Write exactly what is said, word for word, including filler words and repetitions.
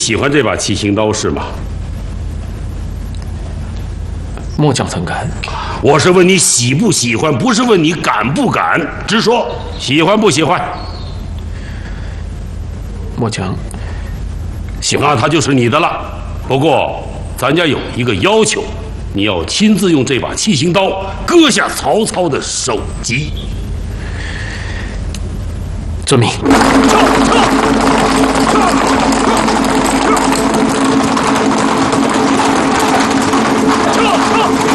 喜欢这把七星刀是吗？ 末将怎敢？ 我是问你喜不喜欢，不是问你敢不敢。直说，喜欢不喜欢？ 末将喜欢。 那它就是你的了。不过，咱家有一个要求，你要亲自用这把七星刀割下曹操的首级。 遵命。 撤撤撤！